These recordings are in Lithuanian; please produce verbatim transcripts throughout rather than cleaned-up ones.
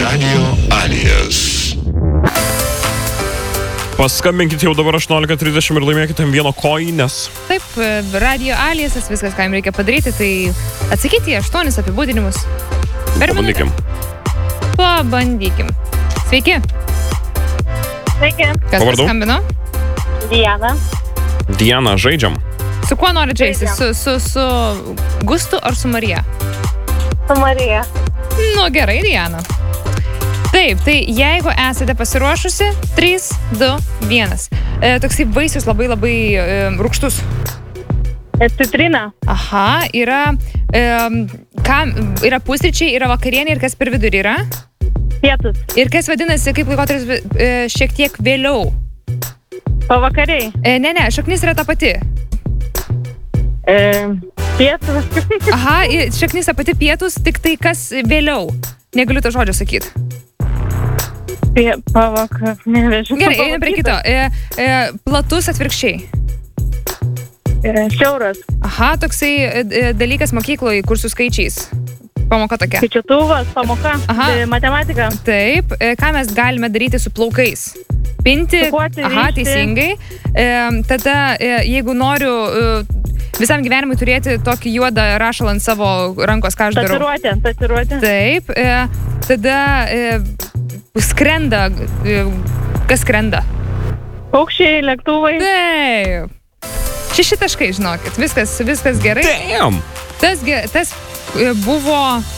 Radio Alijas. Paskambinkit jau dabar aštuoniolika trisdešimt ir laimėkite vieno koinės. Taip, Radio Aliasas, viskas, ką jums reikia padaryti, tai atsakyti į aštuonis apibūdinimus. Per minutę. Pabandykim. Pabandykim. Sveiki. Sveiki. Kas Pavardu? paskambino? Diana. Diana, žaidžiam. Su kuo nori žaisti? Su, su, su Gustu ar su Marija? Su Marija. Nu, gerai, Diana. Taip, tai jeigu esate pasiruošusi, trys, du, vienas. E, toksai vaisius labai labai e, rūgštus. Citrina. Aha, yra, e, kam, yra pusryčiai, yra vakarienė ir kas per vidurį yra? Pietus. Ir kas vadinasi, kaip laikotarpis e, šiek tiek vėliau? Pavakariai. E, ne, ne, šaknis yra ta pati. E, pietus. Aha, šaknis ta pati pietus, tik tai kas vėliau. Negaliu to žodžio sakyti. Pie, pavakar, nevežiu. Gerai, einam prie kito. E, e, platus atvirkščiai. E, šiauras. Aha, toksai e, dalykas mokykloje, kur su skaičiais. Pamoka tokia. Skaičiuotuvas, pamoka. Aha. E, matematika. Taip, e, ką mes galime daryti su plaukais? Pinti. Sukuoti, Aha, rišti. teisingai. E, tada, e, jeigu noriu e, visam gyvenimui turėti tokį juodą rašalą ant savo rankos, ką aš darau. Tatuiruotė, tatuiruotė. Taip, e, tada e, skrenda. E, kas skrenda? Paukščiai, lėktuvai. Taip. Šeši taškai, žinokit. Viskas, viskas gerai. Damn! Tas, ge- tas e, buvo...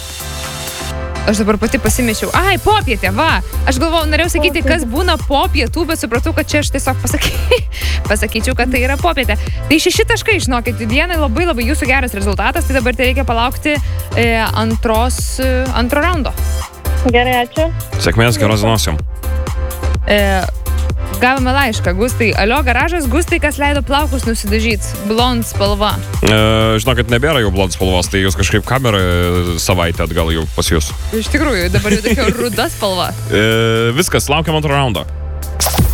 Aš dabar pati pasimečiau. Ai, popietė, va. Aš galvojau, norėjau sakyti, kas būna po pietų, bet supratau, kad čia aš tiesiog pasaky... pasakyčiau, kad tai yra popietė. Tai šeši taškai, žinokit, dienai labai labai jūsų geras rezultatas, tai dabar tai reikia palaukti e, antros, e, antro raundo. Gerai, ačiū. Sėkmės, geros dienos jums. E, gavome laišką, Gustai. Alio, garažas, Gustai, kas leido plaukus nusidažyti. Blond spalva. E, žinokit, nebėra jau blond spalvos, tai jūs kažkaip kamerą savaitę atgal jau pas jūs. Iš tikrųjų, dabar jau tokia ruda spalva. E, viskas, laukiam antro raundo.